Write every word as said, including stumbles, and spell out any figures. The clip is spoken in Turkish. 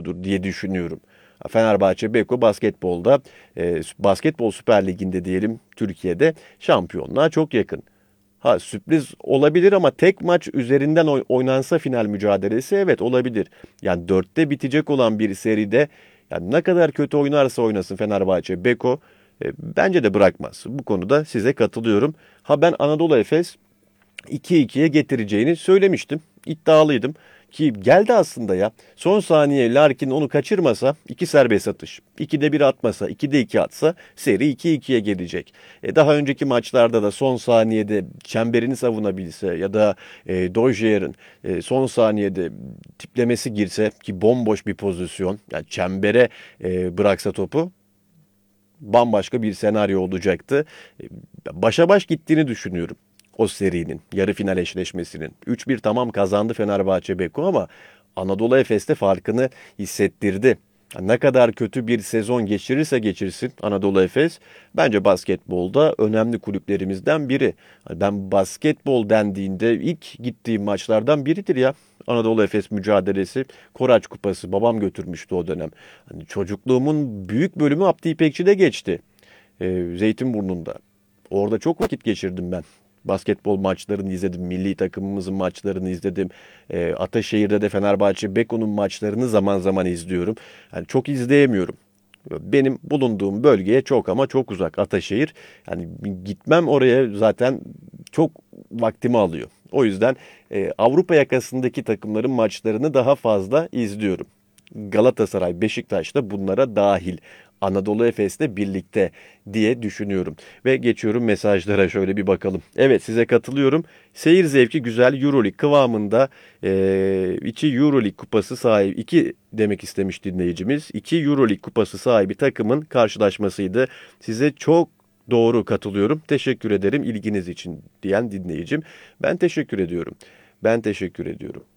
Beko'dur diye düşünüyorum. Fenerbahçe Beko basketbolda, e, Basketbol Süper Ligi'nde diyelim Türkiye'de şampiyonluğa çok yakın. Ha sürpriz olabilir ama tek maç üzerinden oy- oynansa final mücadelesi evet olabilir. Yani dörtte bitecek olan bir seride yani ne kadar kötü oynarsa oynasın Fenerbahçe Beko e, bence de bırakmaz. Bu konuda size katılıyorum. Ha ben Anadolu Efes iki ikiye getireceğini söylemiştim. İddialıydım. Ki geldi aslında ya. Son saniye Larkin onu kaçırmasa iki serbest atış. ikide bir atmasa, ikide iki atsa seri iki ikiye gelecek. E daha önceki maçlarda da son saniyede çemberini savunabilse ya da e, Dojier'in e, son saniyede tiplemesi girse ki bomboş bir pozisyon. Yani çembere e, bıraksa topu bambaşka bir senaryo olacaktı. E, Başa baş gittiğini düşünüyorum o serinin, yarı final eşleşmesinin. üç bir tamam kazandı Fenerbahçe Beko ama Anadolu Efes'te farkını hissettirdi. Ne kadar kötü bir sezon geçirirse geçirsin Anadolu Efes, bence basketbolda önemli kulüplerimizden biri. Ben basketbol dendiğinde ilk gittiğim maçlardan biridir ya. Anadolu Efes mücadelesi, Koraç Kupası, babam götürmüştü o dönem. Hani çocukluğumun büyük bölümü Abdi İpekçi'de geçti. Ee, Zeytinburnu'nda. Orada çok vakit geçirdim ben. Basketbol maçlarını izledim. Milli takımımızın maçlarını izledim. Ee, Ataşehir'de de Fenerbahçe Beko'nun maçlarını zaman zaman izliyorum. Yani çok izleyemiyorum. Benim bulunduğum bölgeye çok ama çok uzak Ataşehir. Yani gitmem oraya zaten çok vaktimi alıyor. O yüzden e, Avrupa yakasındaki takımların maçlarını daha fazla izliyorum. Galatasaray, Beşiktaş da bunlara dahil. Anadolu Efes'le birlikte diye düşünüyorum. Ve geçiyorum mesajlara şöyle bir bakalım. Evet size katılıyorum. Seyir zevki güzel Euroleague kıvamında e, iki Euroleague kupası sahibi, iki demek istemiş dinleyicimiz. İki Euroleague kupası sahibi takımın karşılaşmasıydı. Size çok doğru katılıyorum. Teşekkür ederim ilginiz için diyen dinleyicim. Ben teşekkür ediyorum. Ben teşekkür ediyorum.